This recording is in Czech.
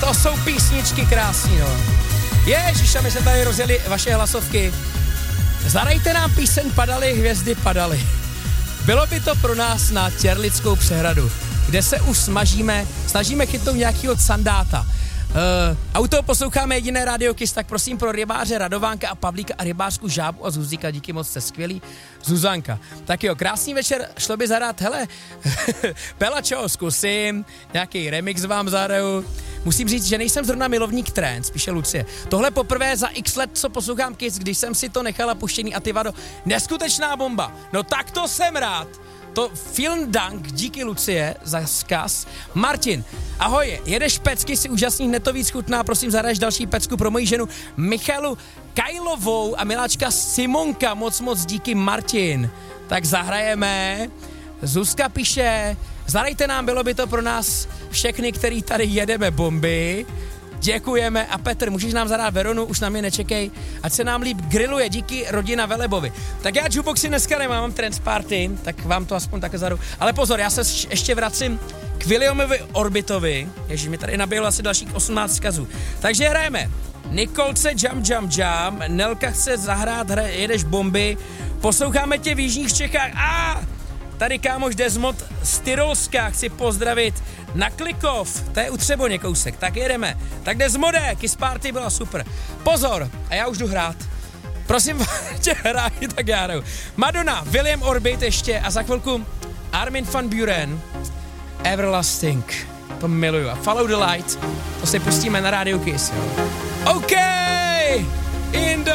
To jsou písničky krásný, no. Ježiš, a my se tady rozjeli vaše hlasovky. Zadejte nám píseň Padaly hvězdy padaly. Bylo by to pro nás na Těrlickou přehradu, kde se už snažíme chytnout nějakýho sandáta. A u toho posloucháme jediné Radio Kiss, tak prosím pro rybáře Radovánka a Pavlíka a rybářku Žábu a Zuzíka, díky moc, jste skvělý. Zuzanka. Tak jo, krásný večer, šlo by zahrát, hele, Pelačo, zkusím, nějaký remix vám zahraju. Musím říct, že nejsem zrovna milovník trance, píše Lucie. Tohle poprvé za x let, co poslouchám Kiss, když jsem si to nechala puštěný a ty vado, neskutečná bomba. No tak to jsem rád. To vielen Dank, díky Lucie za vzkaz. Martin, ahoj, jedeš pecky, si úžasný, hned to víc chutná, prosím zahraješ další pecku pro moji ženu Michalu Kajlovou a miláčka Simonka, moc díky Martin. Tak zahrajeme. Zuzka píše, zahrajte nám, bylo by to pro nás všechny, který tady jedeme bomby. Děkujeme a Petr, můžeš nám zahrát Veronu, už na mě nečekej, ať se nám líp grilluje, díky rodina Velebovi. Tak já jukeboxy dneska nemám, mám trance party, tak vám to aspoň tak zaru. Ale pozor, já se ještě vracím k Williamovi Orbitovi, ježiš, mi tady naběhlo asi dalších 18 vzkazů. Takže hrajeme Nikolce Jump, Nelka chce zahrát, jedeš bomby, posloucháme tě v Jižních Čechách tady kámoš Desmond z Tyrolska, chci pozdravit na Klikov, to je u Třeboně kousek, tak jedeme. Tak Desmode, Kiss Party byla super. Pozor, a já už jdu hrát. Prosím tě, hraj, tak já hraju. Madonna, William Orbit ještě a za chvilku Armin van Buuren, Everlasting, to miluju. A Follow the Light, to si pustíme na Radio Kiss, jo. OK, in the